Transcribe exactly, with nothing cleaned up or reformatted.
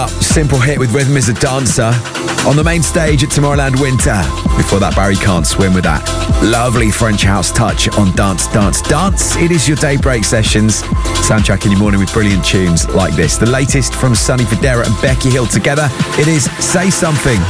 Simple hit with Rhythm is a Dancer on the main stage at Tomorrowland Winter. Before that, Barry Can't Swim with that lovely French house touch on Dance, Dance, Dance. It is your daybreak sessions, soundtracking your morning with brilliant tunes like this. The latest from Sonny Fodera and Becky Hill together. It is Say Something.